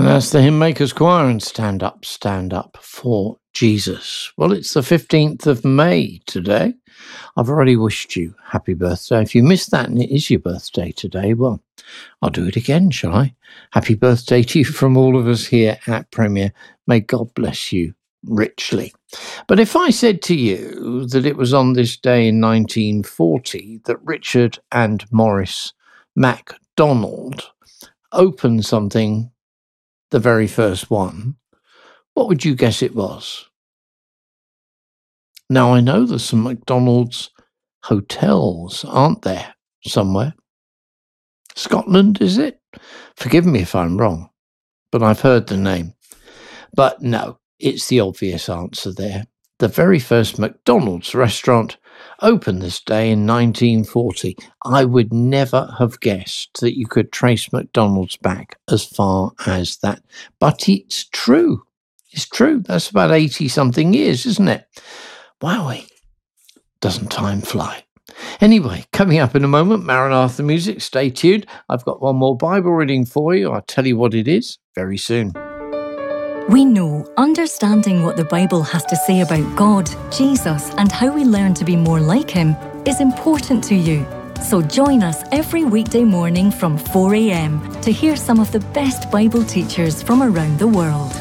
That's the Hymn Makers Choir and Stand Up for Jesus. Well, it's the 15th of May today. I've already wished you happy birthday. If you missed that and it is your birthday today, well, I'll do it again, shall I? Happy birthday to you from all of us here at Premier. May God bless you richly. But if I said to you that it was on this day in 1940 that Richard and Maurice MacDonald opened something, the very first one, what would you guess it was? Now, I know there's some McDonald's hotels, aren't there, somewhere? Scotland, is it? Forgive me if I'm wrong, but I've heard the name. But no, it's the obvious answer there. The very first McDonald's restaurant opened this day in 1940. I would never have guessed that you could trace McDonald's back as far as that. But it's true. It's true. That's about 80-something years, isn't it? Wowee. Doesn't time fly? Anyway, coming up in a moment, Maranatha music. Stay tuned. I've got one more Bible reading for you. I'll tell you what it is very soon. We know understanding what the Bible has to say about God, Jesus, and how we learn to be more like Him is important to you. So join us every weekday morning from 4 a.m. to hear some of the best Bible teachers from around the world.